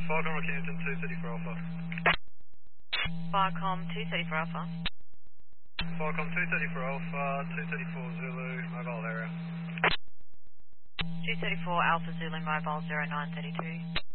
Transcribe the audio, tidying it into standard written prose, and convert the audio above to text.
Falcon Rockhampton 234 Alpha. Falcon 234 Alpha. Falcon 234 Alpha, 234 Zulu, mobile area. 234 Alpha Zulu, mobile 0932.